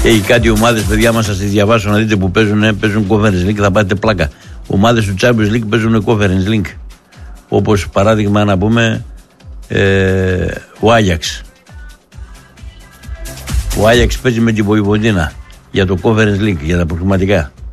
Έχει κάτι ομάδες, παιδιά, μας σας τη διαβάσω να δείτε που παίζουν Conference League, θα πάτε πλάκα. Ομάδες του Champions League παίζουν Conference League. Όπως παράδειγμα να πούμε ο Άγιαξ. Ο Άγιαξ παίζει με την Βοηβοντίνα για το Conference League, για τα προκριματικά.